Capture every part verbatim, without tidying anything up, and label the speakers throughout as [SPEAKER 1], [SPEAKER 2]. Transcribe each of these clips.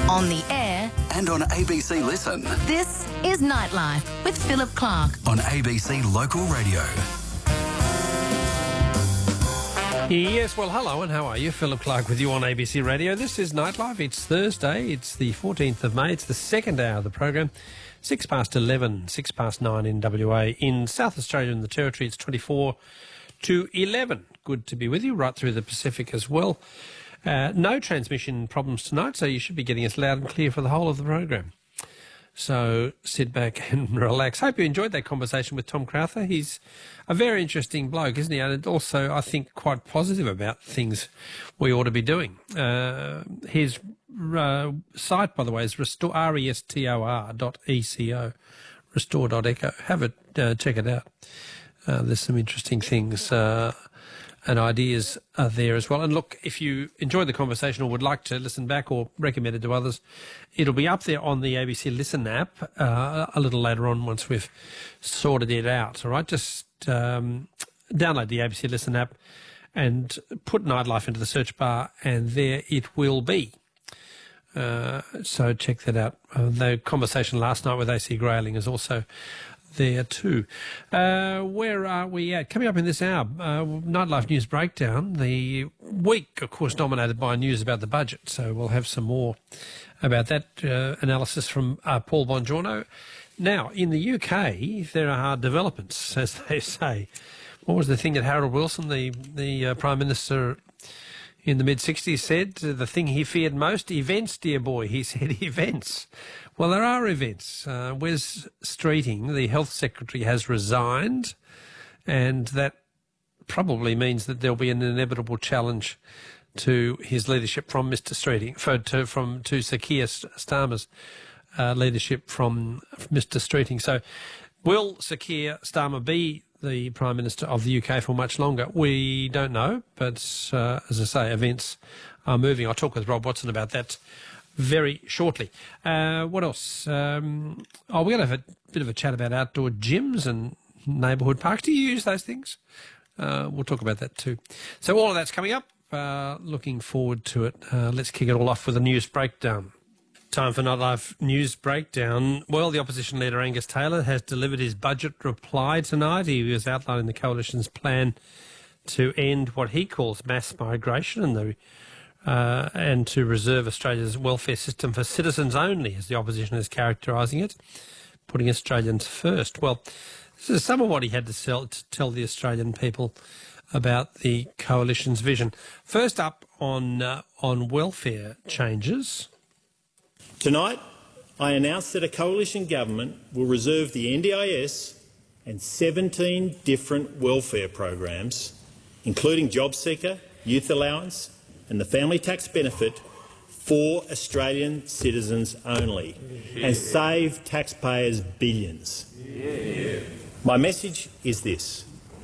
[SPEAKER 1] On the air.
[SPEAKER 2] And on A B C Listen.
[SPEAKER 1] This is Nightlife with Philip Clark.
[SPEAKER 2] On A B C Local Radio.
[SPEAKER 3] Yes, well, hello and how are you? Philip Clark with you on A B C Radio. This is Nightlife. It's Thursday. It's the fourteenth of May. It's the second hour of the program. Six past eleven, six past nine in W A. In South Australia and the Territory, it's twenty-four to eleven. Good to be with you right through the Pacific as well. Uh, no transmission problems tonight, so you should be getting us loud and clear for the whole of the program. So sit back and relax. Hope you enjoyed that conversation with Tom Crowther. He's a very interesting bloke, isn't he? And also, I think, quite positive about things we ought to be doing. Uh, his uh, site, by the way, is restore, R E S T O R dot E C O, restore dot eco. Have it, uh, check it out. Uh, there's some interesting things uh, and ideas are there as well. And look, if you enjoyed the conversation or would like to listen back or recommend it to others, it'll be up there on the A B C Listen app uh, a little later on once we've sorted it out. All right, just um, download the A B C Listen app and put Nightlife into the search bar, and there it will be. Uh, so check that out. Uh, the conversation last night with A C Grayling is also there too. Uh, where are we at? Coming up in this hour, uh, Nightlife News Breakdown. The week, of course, dominated by news about the budget, so we'll have some more about that uh, analysis from uh, Paul Bongiorno. Now, in the U K, there are developments, as they say. What was the thing that Harold Wilson, the, the uh, Prime Minister in the mid-sixties, said? The thing he feared most? Events, dear boy. He said events. Well, there are events. Uh, Wes Streeting, the Health Secretary, has resigned, and that probably means that there'll be an inevitable challenge to his leadership from Mister Streeting, for, to, from to Sir Keir Starmer's uh, leadership from Mister Streeting. So will Sir Keir Starmer be the Prime Minister of the U K for much longer? We don't know, but uh, as I say, events are moving. I'll talk with Rob Watson about that very shortly. Uh, what else? Um, oh, we're going to have a bit of a chat about outdoor gyms and neighbourhood parks. Do you use those things? Uh, we'll talk about that too. So all of that's coming up. Uh, looking forward to it. Uh, let's kick it all off with a news breakdown. Time for Nightlife News Breakdown. Well, the opposition leader Angus Taylor has delivered his budget reply tonight. He was outlining the coalition's plan to end what he calls mass migration and the Uh, and to reserve Australia's welfare system for citizens only, as the opposition is characterising it, putting Australians first. Well, this is some of what he had to, sell, to tell the Australian people about the coalition's vision. First up on uh, on welfare changes.
[SPEAKER 4] Tonight, I announce that a coalition government will reserve the N D I S and seventeen different welfare programs, including JobSeeker, Youth Allowance and the family tax benefit, for Australian citizens only, yeah, and save taxpayers billions. Yeah. My message is this: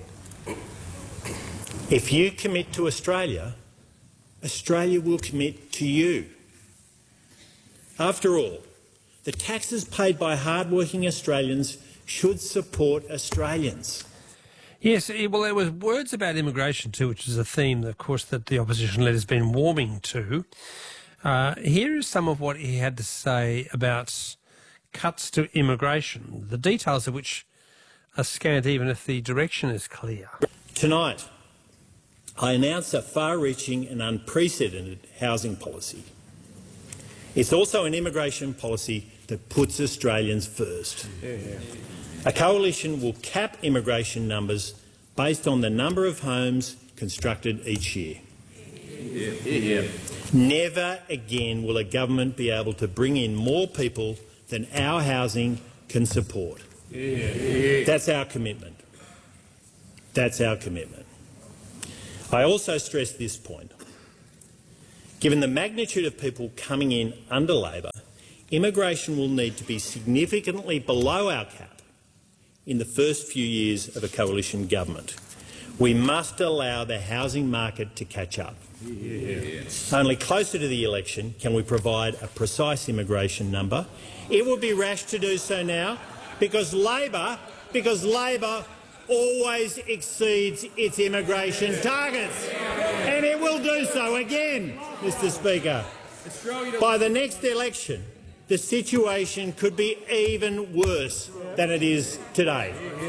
[SPEAKER 4] if you commit to Australia, Australia will commit to you. After all, the taxes paid by hard-working Australians should support Australians.
[SPEAKER 3] Yes, well, there was words about immigration too, which is a theme, of course, that the opposition leader has been warming to. Uh, here is some of what he had to say about cuts to immigration, the details of which are scant even if the direction is clear.
[SPEAKER 4] Tonight, I announce a far-reaching and unprecedented housing policy. It's also an immigration policy that puts Australians first. Yeah, yeah. A coalition will cap immigration numbers based on the number of homes constructed each year. Yeah, yeah. Never again will a government be able to bring in more people than our housing can support. Yeah, yeah. That's our commitment. That's our commitment. I also stress this point. Given the magnitude of people coming in under Labor, immigration will need to be significantly below our cap in the first few years of a coalition government. We must allow the housing market to catch up. Yeah. Only closer to the election can we provide a precise immigration number. It would be rash to do so now because Labor, because Labor always exceeds its immigration targets. And it will do so again, Mister Speaker. By the next election, the situation could be even worse than it is today.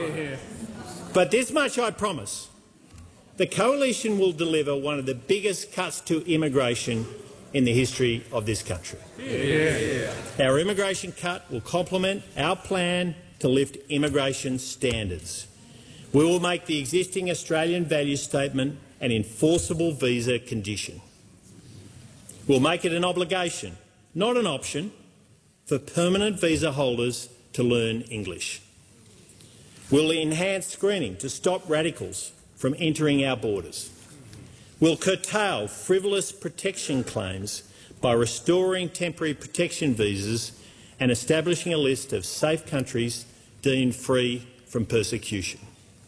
[SPEAKER 4] But this much I promise. The Coalition will deliver one of the biggest cuts to immigration in the history of this country. Yeah. Our immigration cut will complement our plan to lift immigration standards. We will make the existing Australian Values Statement an enforceable visa condition. We'll make it an obligation, not an option, for permanent visa holders to learn English. We'll enhance screening to stop radicals from entering our borders. We'll curtail frivolous protection claims by restoring temporary protection visas and establishing a list of safe countries deemed free from persecution.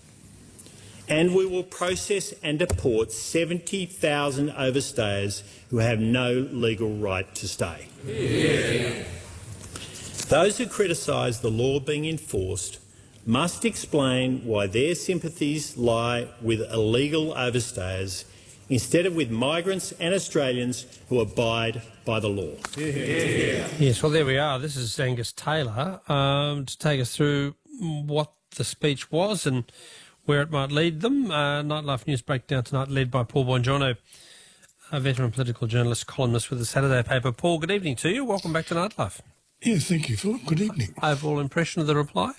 [SPEAKER 4] And we will process and deport seventy thousand overstayers who have no legal right to stay. Yeah. Those who criticise the law being enforced must explain why their sympathies lie with illegal overstayers instead of with migrants and Australians who abide by the law.
[SPEAKER 3] Yeah. Yes, well, there we are. This is Angus Taylor um, to take us through what the speech was and where it might lead them. Uh, Nightlife News Breakdown tonight led by Paul Bongiorno, a veteran political journalist, columnist with the Saturday paper. Paul, good evening to you. Welcome back to Nightlife.
[SPEAKER 5] Yes, thank you, Philip. Good evening.
[SPEAKER 3] Overall impression of the reply?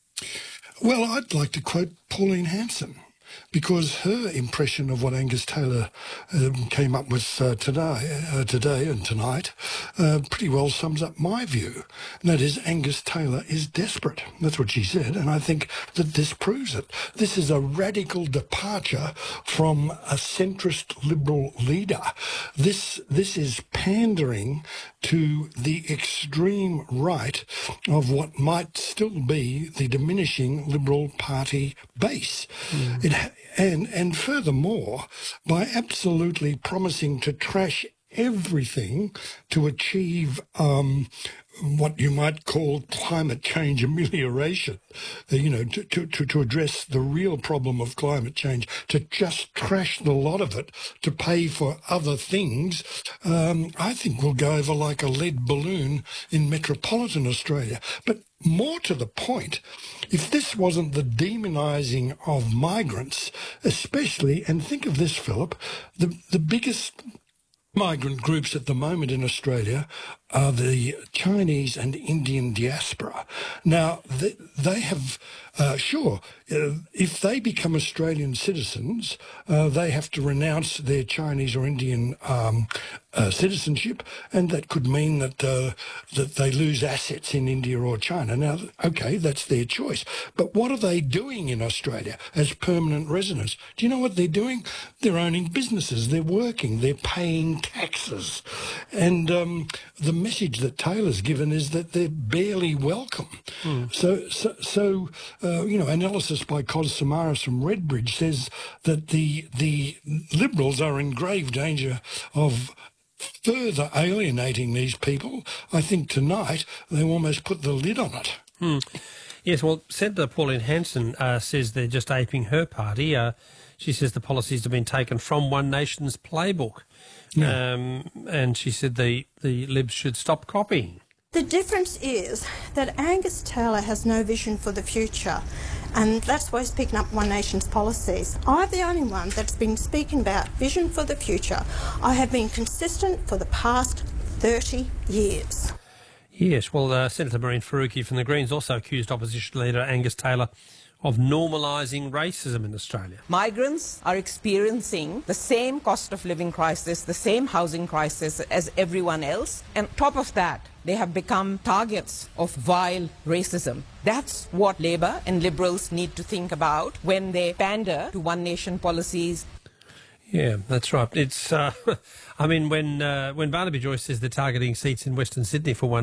[SPEAKER 5] Well, I'd like to quote Pauline Hanson, because her impression of what Angus Taylor um, came up with uh, today, uh, today and tonight uh, pretty well sums up my view. And that is, Angus Taylor is desperate. That's what she said, and I think that this proves it. This is a radical departure from a centrist Liberal leader. This, this is pandering to the extreme right of what might still be the diminishing Liberal Party base. Mm. It And, and furthermore, by absolutely promising to trash everything to achieve um, what you might call climate change amelioration, uh, you know, to, to, to address the real problem of climate change, to just trash the lot of it to pay for other things, um, I think will go over like a lead balloon in metropolitan Australia. But more to the point, if this wasn't the demonising of migrants, especially, and think of this, Philip, the, the biggest migrant groups at the moment in Australia are the Chinese and Indian diaspora. Now, they, they have, uh, sure, uh, if they become Australian citizens, uh, they have to renounce their Chinese or Indian um, uh, citizenship, and that could mean that uh, that they lose assets in India or China. Now, okay, that's their choice. But what are they doing in Australia as permanent residents? Do you know what they're doing? They're owning businesses, they're working, they're paying taxes. And um, the message that Taylor's given is that they're barely welcome. Mm. So, so, so uh, you know, analysis by Cos Samaras from Redbridge says that the the Liberals are in grave danger of further alienating these people. I think tonight they almost put the lid on it.
[SPEAKER 3] Mm. Yes, well, Senator Pauline Hanson uh, says they're just aping her party. Uh, she says the policies have been taken from One Nation's playbook. Yeah. Um, and she said the, the Libs should stop copying.
[SPEAKER 6] The difference is that Angus Taylor has no vision for the future, and that's why he's picking up One Nation's policies. I'm the only one that's been speaking about vision for the future. I have been consistent for the past thirty years.
[SPEAKER 3] Yes, well, uh, Senator Mehreen Faruqi from the Greens also accused opposition leader Angus Taylor of normalising racism in Australia.
[SPEAKER 7] Migrants are experiencing the same cost of living crisis, the same housing crisis as everyone else. And on top of that, they have become targets of vile racism. That's what Labor and Liberals need to think about when they pander to One Nation policies.
[SPEAKER 3] Yeah, that's right. It's, uh, I mean, when uh, when Barnaby Joyce says they're targeting seats in Western Sydney for One